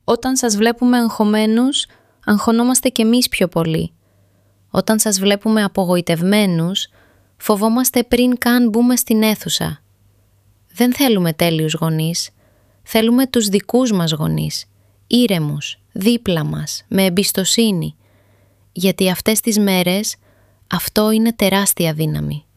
Όταν σας βλέπουμε αγχωμένους, αγχωνόμαστε κι εμείς πιο πολύ. Όταν σας βλέπουμε απογοητευμένους, φοβόμαστε πριν καν μπούμε στην αίθουσα. Δεν θέλουμε τέλειους γονείς. Θέλουμε τους δικούς μας γονείς, ήρεμους, δίπλα μας, με εμπιστοσύνη. Γιατί αυτές τις μέρες αυτό είναι τεράστια δύναμη.